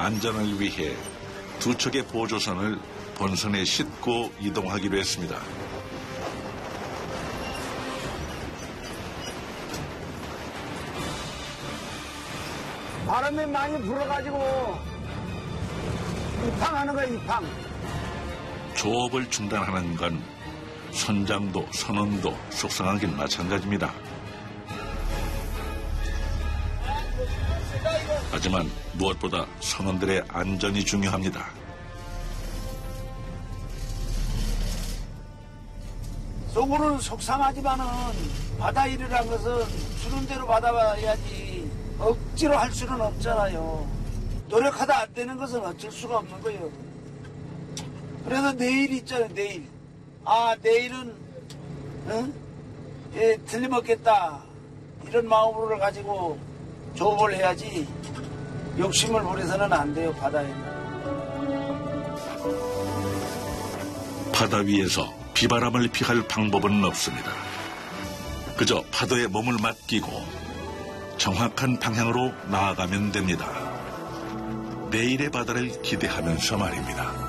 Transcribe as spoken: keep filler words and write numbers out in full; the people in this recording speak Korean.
안전을 위해 두 척의 보조선을 본선에 싣고 이동하기로 했습니다. 바람이 많이 불어가지고 입항하는 거야, 입항. 조업을 중단하는 건 선장도 선원도 속상하긴 마찬가지입니다. 하지만 무엇보다 선원들의 안전이 중요합니다. 속으로는 속상하지만은 바다 일이란 것은 주는 대로 받아야지 억지로 할 수는 없잖아요. 노력하다 안 되는 것은 어쩔 수가 없는 거예요. 그래서 내일 있잖아요, 내일. 아, 내일은 어? 예, 틀림없겠다. 이런 마음으로 가지고 조업을 해야지 욕심을 부려서는 안 돼요, 바다에는. 바다 위에서 비바람을 피할 방법은 없습니다. 그저 파도에 몸을 맡기고 정확한 방향으로 나아가면 됩니다. 내일의 바다를 기대하면서 말입니다.